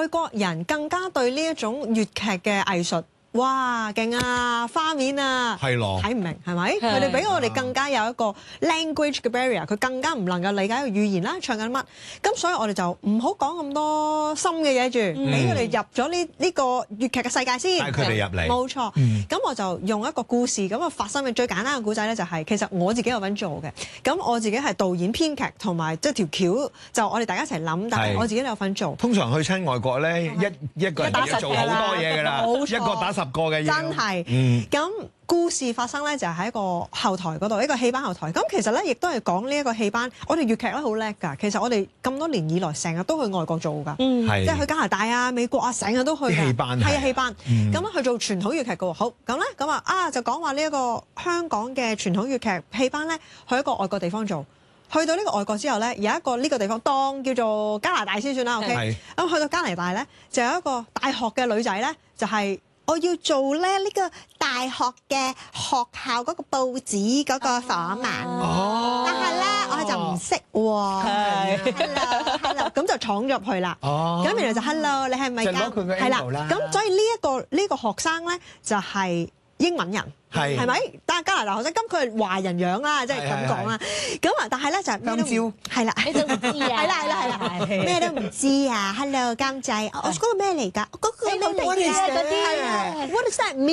外國人更加對呢一種粵劇嘅藝術。哇，勁啊！花面啊， 係咯， 睇唔明係咪？佢哋比我哋更加有一個 language 嘅 barrier， 佢更加唔能夠理解個語言啦，唱緊乜？咁所以我哋就唔好講咁多深嘅嘢住，俾佢哋入咗呢個粵劇嘅世界先。 帶佢哋入嚟。 冇錯。咁我就用一個故事咁啊發生嘅最簡單嘅故仔咧，就係其實我自己有份做嘅。咁我自己係導演編劇同埋即係條橋，就我哋大家一齊諗，但係我自己都有份做。 通常去親外國咧，一個人要做好多嘢㗎啦，一個打10個嘅嘢。 真係，咁故事發生咧就喺一個後台嗰度，一個戲班後台。咁其實咧亦都係講呢一個戲班，我哋粵劇咧好叻㗎。其實我哋咁多年以來，成日都去外國做㗎，即係去加拿大啊、美國啊，成日都去㗎。 戲班係啊，戲班。咁去做傳統粵劇㗎喎。好，咁咧咁啊就講話呢一個香港嘅傳統粵劇戲班咧，去一個外國地方做。去到呢個外國之後咧，有一個呢個地方當叫做加拿大先算啦。OK。咁去到加拿大咧，就有一個大學嘅女仔咧，就係。我要做咧呢個大學嘅學校嗰個報紙嗰個訪問，但係咧我就唔識喎。Hello，咁就闖入去啦。咁原來就 Hello， 你係咪係啦？咁所以呢個學生咧就係英文人。係咪？但係加拿大學生，咁佢係華人樣啦，即係咁講啦。咁啊，但係咧就係咩都係啦，你都唔知啊，係啦，咩都唔知啊。Hello，監製，我嗰個咩嚟㗎？嗰個咩嚟㗎？嗰啲 What does that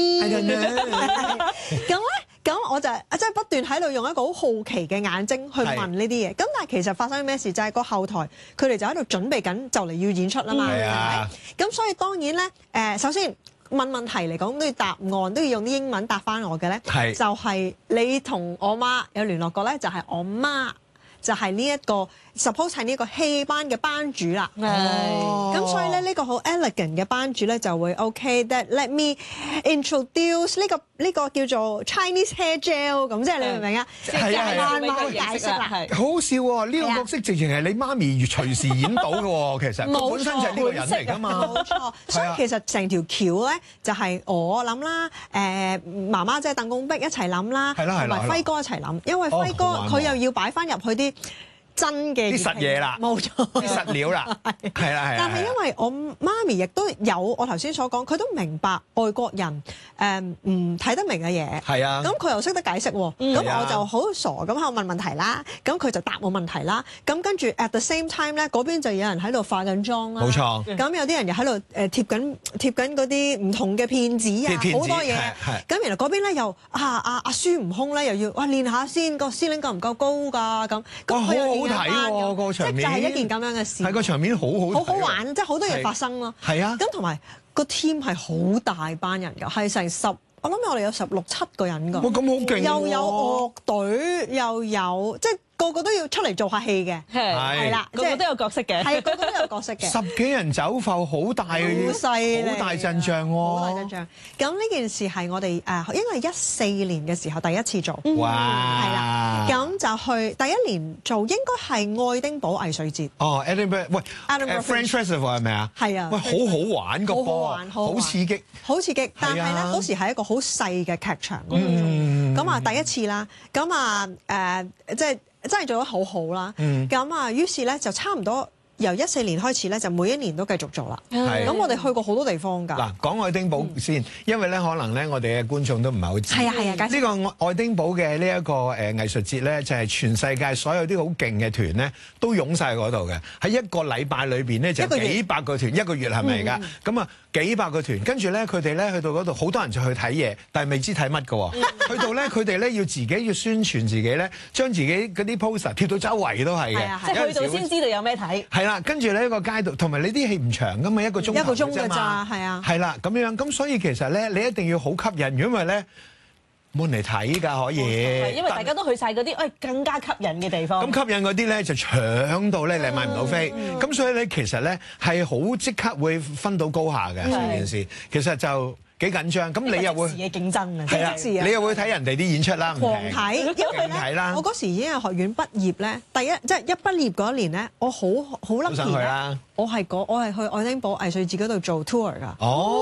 mean？咁我就即係不斷喺度用一個好好奇嘅眼睛去問呢啲嘢。咁但係其實發生咩事？就係個後台佢哋就喺度準備緊，就嚟要演出啦嘛。係咪？咁所以當然咧，首先。問題嚟講都要答案，都要用啲英文答翻我嘅咧，就係你同我媽有聯絡過咧，就係我媽就係呢一個 suppose 係呢個戲班嘅班主啦。咁所以咧呢個好 elegant 嘅班主咧就會 OK，that let me introduce 呢個叫做 Chinese hair gel， 咁即係你明唔明啊？慢慢解釋啦。 好笑喎！呢個角色直情係你媽咪隨時演到嘅喎，其實佢本身就係呢個人嚟㗎嘛。 冇錯，所以其實成條橋咧就係我諗啦，媽媽即係鄧公碧一齊諗啦，同埋輝哥一齊諗，因為輝哥佢又要擺翻入去啲真嘅啲實嘢啦， 冇錯， 啲實料啦，係啦。 但係因為我媽咪亦都有我頭先所講，佢都明白外國人唔睇得明嘅嘢，係啊，咁佢又識得解釋喎，咁我就好傻咁喺度問問題啦，咁佢就答我問題啦，咁跟住 at the same time 咧，嗰邊就有人喺度化緊妝啦，冇錯，咁有啲人又喺度貼緊嗰啲唔同嘅片子啊，好多嘢，咁原來嗰邊咧又阿孫悟空咧又要練下先，個司令夠唔夠高㗎咁，好睇喎個場面，即係一件咁樣嘅事。係個場面好玩，即係好多嘢發生咯。係啊，咁同埋個 team 係好大班人㗎，係成我諗我哋有16、17個人㗎。哇，咁好勁！又有樂隊，又有即係個個都要出嚟做下戲嘅，係啦，個個都有角色嘅，係個個都有角色嘅。10幾人走埠，好大，好犀利，好大陣仗喎，好大陣仗。咁呢件事係我哋應該係14年嘅時候第一次做，哇，係啦。咁就去第一年做應該係愛丁堡藝術節。哦 ，Edinburgh， 喂 ，French Festival 係咪啊？係啊。喂，好好玩個波，好刺激，好刺激。但係咧嗰時係一個好細嘅劇場嗰度做，咁啊第一次啦，咁啊即係。真係做得好好啦，咁於是咧就差唔多由14年開始咧，就每一年都繼續做啦。咁我哋去過好多地方㗎。嗱，講愛丁堡先，因為咧可能咧我哋嘅觀眾都唔係好知。係啊，呢個愛丁堡嘅呢一個藝術節咧，就係全世界所有啲好勁嘅團咧都湧晒嗰度嘅。喺一個禮拜裏邊咧就幾百個團，一個月係咪㗎？咁啊幾百個團，跟住咧佢哋咧去到嗰度，好多人就去睇嘢，但係未知睇乜㗎喎。去到咧佢哋咧要自己要宣傳自己咧，將自己嗰啲 poster 貼到周圍都係嘅。即係去到先知道有咩睇。係啦，跟住咧個街道，同埋你啲戲唔長㗎嘛，一個鐘㗎咋，係啊。係啦，咁樣咁所以其實咧你一定要好吸引，如果唔係咧冇人嚟睇㗎可以。因為大家都去晒嗰啲更加吸引嘅地方。咁吸引嗰啲咧就搶到咧你買唔到飛，咁所以咧其實咧係好即刻會分到高下嘅成件事，其實就幾緊張。咁你又會嘅競爭啊，係啦，你又會睇人哋啲演出啦，狂睇，因為咧我嗰時已經係學院畢業咧，即係一畢業嗰一年咧，我好 lucky 啦。我係去愛丁堡藝術節嗰度做 tour 㗎。哦，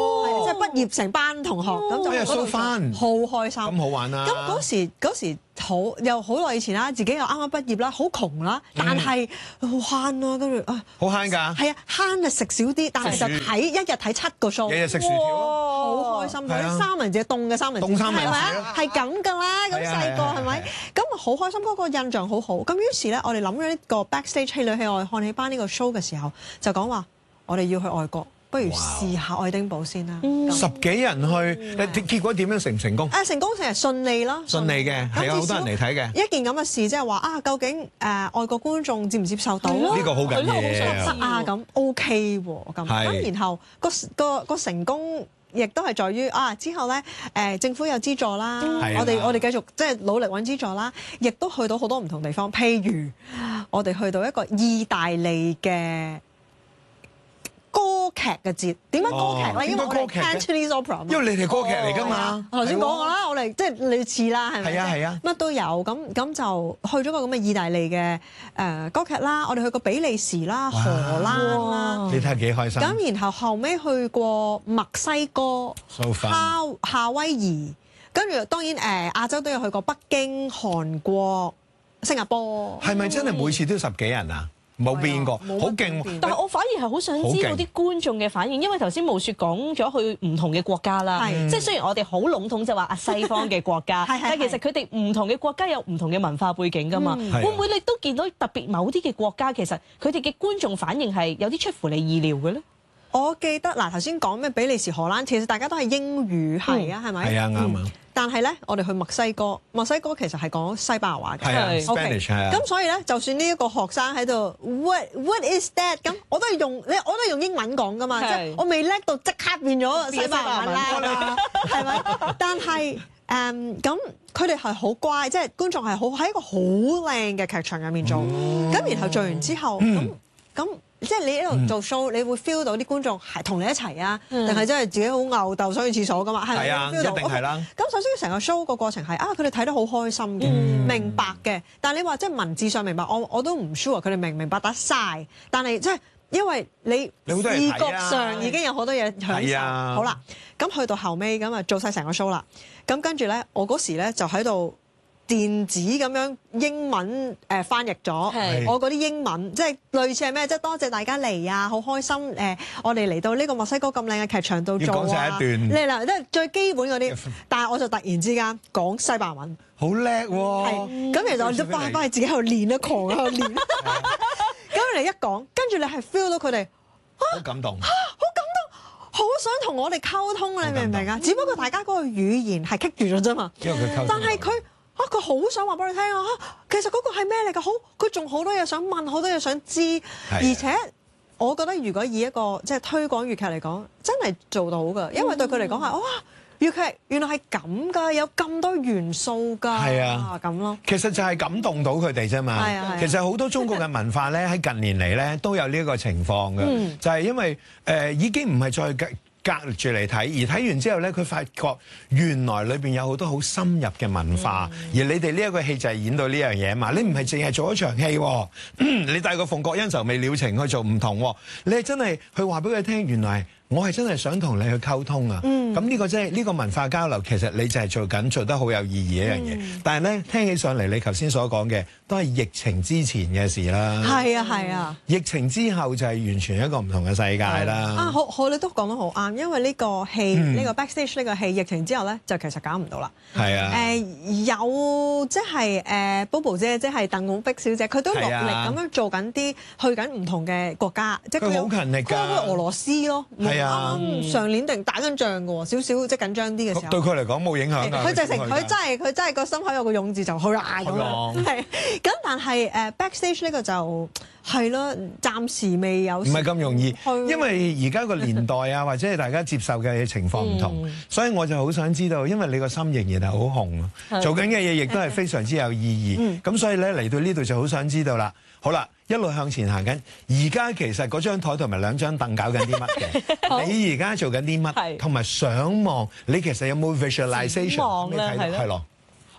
係畢業成班同學咁就收翻， 好開心， 咁好玩啦。 咁嗰時又好耐以前啦，自己又啱啱畢業啦，好窮啦，但係好慳啦，跟住好慳㗎。 係啊，慳就食少啲，但係就一日睇7個 show， 日日食薯條好開心。嗰啲三文治凍嘅三文治，係咪啊？係咁㗎啦，咁細個係咪？咁好開心，嗰個印象好好。咁於是咧，我哋諗咗呢個 backstage 戲裏戲外看戲班呢個 show 嘅時候，就講話我哋要去外國。不如試下愛丁堡先啦。 10幾人去，結果點樣成唔成功？ 成功成日順利咯， 順利嘅，係好多人嚟睇嘅。 一件咁嘅事，即係話究竟外國觀眾接唔接受到？ 呢個好緊要得咁 OK 喎，咁然後個成功亦都係在於之後咧政府有資助啦，我哋繼續即係努力揾資助啦，亦都去到好多唔同地方，譬如我哋去到一個意大利嘅歌劇嘅節，點解歌劇咧？因為我哋 Cantonese opera， 因為你哋歌劇嚟㗎嘛。 頭先講過啦，我哋即係類似啦，係咪？ 係啊， 乜都有咁就去咗個咁嘅意大利嘅歌劇啦。我哋去過比利時啦、荷蘭啦， 你睇下幾開心。 咁然後尾去過墨西哥、夏威夷，跟住當然亞洲都有去過北京、韓國、新加坡。係咪真係每次都10幾人啊？冇變過，好勁。 但係我反而係好想知道啲觀眾嘅反應，因為頭先毛雪講咗去唔同嘅國家啦，即係雖然我哋好籠統就話西方嘅國家，但係其實佢哋唔同嘅國家有唔同嘅文化背景㗎嘛。會唔會你都見到特別某啲嘅國家其實佢哋嘅觀眾反應係有啲出乎你意料嘅咧？ 我記得頭先講咩比利時、荷蘭，其實大家都係英語係啊，係咪？ 係啊，啱啊。 但係咧，我哋去墨西哥其實係講西班牙話嘅， 係 Spanish 係啊。 咁所以咧，就算呢一個學生喺度 What is that？ 咁我都係用英文講噶嘛，即係我未叻到即刻變咗西班牙話啦，係咪？但係咁佢哋係好乖，即係觀眾係喺一個好靚嘅劇場入面做，咁然後做完之後咁。即係你喺度做 show，你會 feel 到啲觀眾係同你一齊啊，定係真係自己好吽哣想去廁所噶嘛？係啊， 一定係啦。 咁首先成個 show 個過程係佢哋睇得好開心嘅，明白嘅。但係你話即係文字上明白，我都唔 sure 佢哋明唔明白得晒。但係即係因為你視覺上已經有好多嘢享受。好啦，咁去到後尾咁做晒成個 show 啦。咁跟住咧，我嗰時咧就喺度電子咁樣英文翻譯咗我嗰啲英文，即係類似係咩？即係多謝大家嚟啊，好開心我哋嚟到呢個墨西哥咁靚嘅劇場度做啊！ 講晒一段嚟啦，即係最基本嗰啲。但係我就突然之間講西班牙文， 好叻喎！ 咁其實我都翻去自己喺度練狂喺度練。咁你一講，跟住你係 feel 到佢哋好感動， 好想同我哋溝通，你明唔明啊？只不過大家嗰個語言係棘住咗啫嘛。 因為佢溝通， 但係佢好想話俾你聽啊！其實嗰個係咩嚟㗎？佢仲好多嘢想問，好多嘢想知，而且我覺得如果以一個即係推廣粵劇嚟講，真係做到㗎，因為對佢嚟講係哇，粵劇原來係咁㗎，有咁多元素㗎，係啊咁咯。 其實就係感動到佢哋啫嘛。其實好多中國嘅文化咧，喺近年嚟咧都有呢一個情況嘅，就係因為已經唔係再隔住嚟睇，而睇完之後咧，佢發覺原來裏邊有好多好深入嘅文化，而你哋呢一個戲就係演到呢樣嘢嘛。你唔係淨係做一場戲，你帶個鳳閣恩仇未了情去做唔同，你係真係去話俾佢聽，原來我係真係想同你去溝通啊。咁呢個即係呢個文化交流，其實你就係做得好有意義一樣嘢。但係咧，聽起上嚟你頭先所講嘅都係疫情之前嘅事啦。 係啊係啊， 疫情之後就係完全一個唔同嘅世界啦。 好，你都講得好啱，因為呢個戲呢個 backstage 呢個戲疫情之後咧，就其實搞唔到啦。 係啊。 有即係Bobo 姐，即係鄧拱璧小姐，佢都落力咁樣做緊啲去緊唔同嘅國家，即係佢好勤力㗎。 佢去俄羅斯咯。係啊。上年定打緊仗㗎喎，少少即係緊張啲嘅時候。 對佢嚟講冇影響㗎。 佢真係個心口有個勇字就去啦咁樣。係。咁但係backstage 呢個就係咯，暫時未有。唔係咁容易，因為而家個年代啊，或者係大家接受嘅情況唔同，所以我就好想知道，因為你個心仍然係好紅啊，做緊嘅嘢亦都係非常之有意義。咁所以咧嚟到呢度就好想知道啦。好啦，一路向前行緊，而家其實嗰張台同埋兩張凳搞緊啲乜嘅？你而家做緊啲乜？同埋上望，你其實有冇 visualization？ 望啦，係咯。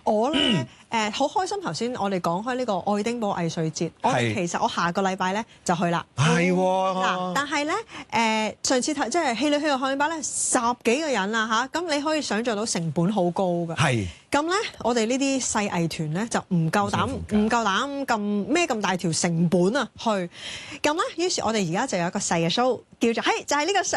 我咧好開心，頭先我哋講開呢個愛丁堡藝術節，其實我下個禮拜咧就去啦。 係嗱，但係咧上次即係戲裏戲外看班咧10幾個人啦嚇，咁你可以想像到成本好高㗎。係。咁咧，我哋呢啲細藝團咧就唔夠膽咁孭咁大條成本啊去。咁咧，於是我哋而家就有一個細嘅 show，叫做就係呢個